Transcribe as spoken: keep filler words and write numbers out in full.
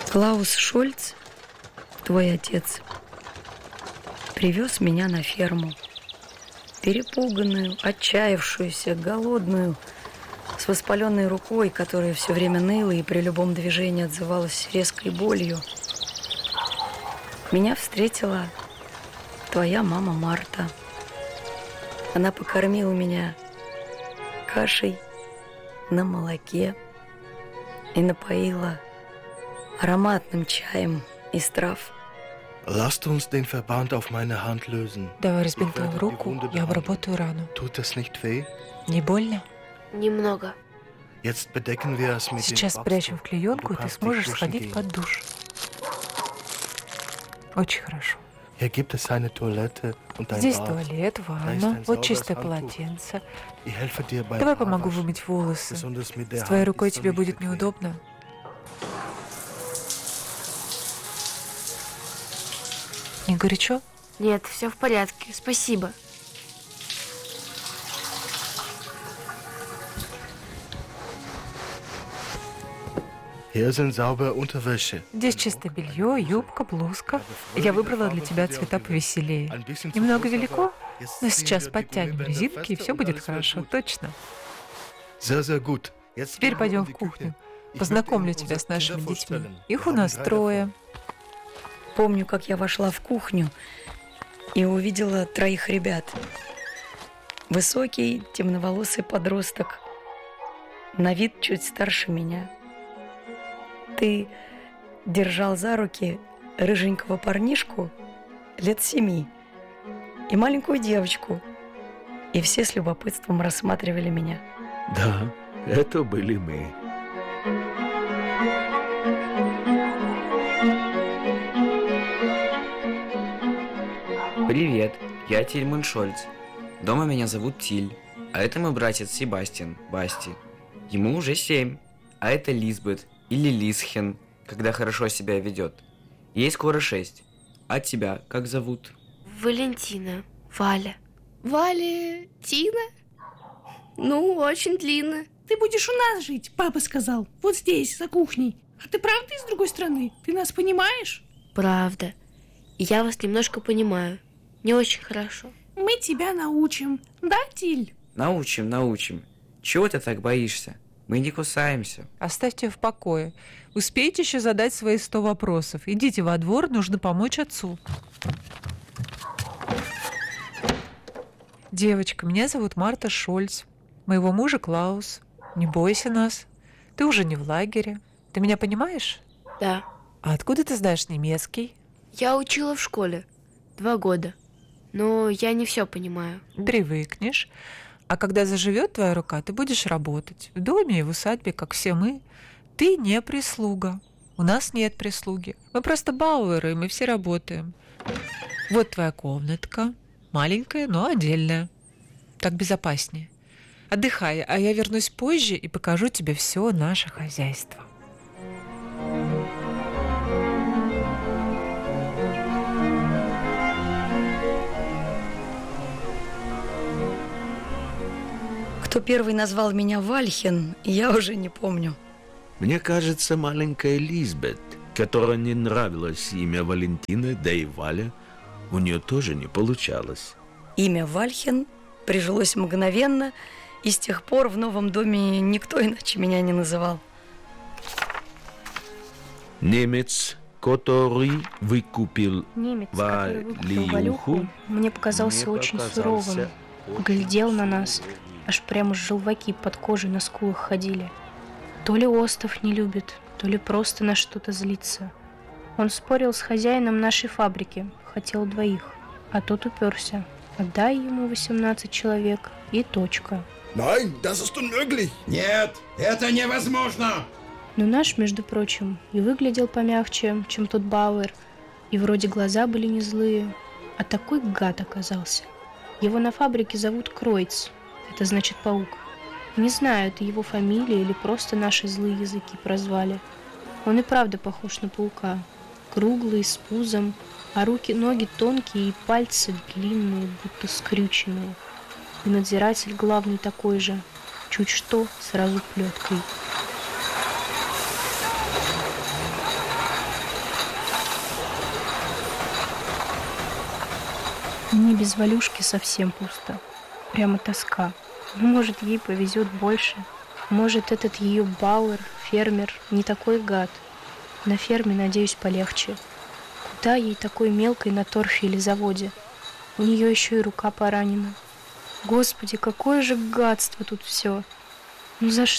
Клаус Шольц, твой отец, привез меня на ферму. Перепуганную, отчаявшуюся, голодную, с воспаленной рукой, которая все время ныла и при любом движении отзывалась резкой болью. Меня встретила твоя мама Марта. Она покормила меня кашей на молоке и напоила ароматным чаем из трав. Lasst uns den Verband auf meine Hand lösen. Давай разбинтуем руку, я обработаю рану. Tut das nicht weh? Не больно? Немного. Jetzt bedecken wir es mit Сейчас спрячем в клеенку, и ты сможешь сходить под душ. Очень хорошо. Hier gibt es eine Toilette und ein Здесь Bad. туалет, ванна, вот чистое полотенце. Ich helfe dir beim Давай помогу Haarwaschen. вымыть волосы. Besonders mit der С твоей Hand рукой ist тебе es будет nicht bequem. неудобно. Не горячо? Нет, все в порядке, спасибо. Hier sind saubere Unterwäsche. Здесь чистое белье, юбка, блузка. Я выбрала для тебя цвета повеселее. Ein bisschen zu Немного groß, велико, aber jetzt но ziehen сейчас wir die подтянем Gummibänder резинки, и fester все und будет alles wird хорошо, gut. точно. Sehr, sehr gut. Jetzt Теперь gehen wir пойдем in в die кухню. Küche. Ich Познакомлю möchte Ihnen тебя с unsere нашими Kinder детьми. vorstellen. Их Wir у haben нас drei трое. Помню, как я вошла в кухню и увидела троих ребят. Высокий, темноволосый подросток, на вид чуть старше меня. Ты держал за руки рыженького парнишку лет семи и маленькую девочку, и все с любопытством рассматривали меня. Да, это были мы. Привет, я Тильман Шольц. Дома меня зовут Тиль, а это мой братец Себастьян, Басти. Ему уже семь, а это Лизбет или Лисхен, когда хорошо себя ведет. Ей скоро шесть. А тебя как зовут? Валентина, Валя. Валентина? Ну, очень длинно. Ты будешь у нас жить, папа сказал. Вот здесь, за кухней. А ты правда из другой страны? Ты нас понимаешь? Правда. И я вас немножко понимаю. Не очень хорошо. Мы тебя научим. Да, Тиль? Научим, научим. Чего ты так боишься? Мы не кусаемся. Оставьте ее в покое. Успейте еще задать свои сто вопросов. Идите во двор, нужно помочь отцу. Девочка, меня зовут Марта Шольц. Моего мужа Клаус. Не бойся нас. Ты уже не в лагере. Ты меня понимаешь? Да. А откуда ты знаешь немецкий? Я учила в школе. Два года. Но я не все понимаю. Привыкнешь. А когда заживет твоя рука, ты будешь работать. В доме и в усадьбе, как все мы. Ты не прислуга. У нас нет прислуги. Мы просто бауэры, и мы все работаем. Вот твоя комнатка. Маленькая, но отдельная. Так безопаснее. Отдыхай, а я вернусь позже и покажу тебе все наше хозяйство. Кто первый назвал меня Вальхен, я уже не помню. Мне кажется, маленькая Лизбет, которой не нравилось имя Валентины, да и Валя, у нее тоже не получалось. Имя Вальхен прижилось мгновенно, и с тех пор в новом доме никто иначе меня не называл. Немец, который выкупил Немец, который выкупил Валюху, Валюху, мне показался мне очень показался суровым. очень Глядел на нас, суровым. аж прямо желваки под кожей на скулах ходили. То ли остров не любит, то ли просто на что-то злится. Он спорил с хозяином нашей фабрики, хотел двоих, а тот уперся. Отдай ему восемнадцать человек и точка. Nein, das ist unmöglich. Нет, это невозможно. Но наш, между прочим, и выглядел помягче, чем тот Бауэр, и вроде глаза были не злые, а такой гад оказался. Его на фабрике зовут Кройц, это значит паук. Не знаю, это его фамилия или просто наши злые языки прозвали. Он и правда похож на паука. Круглый, с пузом, а руки-ноги тонкие и пальцы длинные, будто скрюченные. И надзиратель главный такой же, чуть что, сразу плеткой. Мне без Валюшки совсем пусто. Прямо тоска. Ну, может, ей повезет больше. Может, этот ее Бауэр, фермер, не такой гад. На ферме, надеюсь, полегче. Куда ей такой мелкой на торфе или заводе? У нее еще и рука поранена. Господи, какое же гадство тут все. Ну за что?